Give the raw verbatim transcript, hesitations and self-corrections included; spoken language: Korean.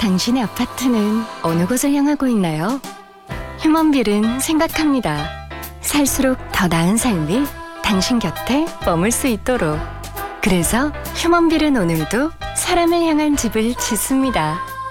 당신의 아파트는 어느 곳을 향하고 있나요? 휴먼빌은 생각합니다. 살수록 더 나은 삶이 당신 곁에 머물 수 있도록. 그래서 휴먼빌은 오늘도 사람을 향한 집을 짓습니다.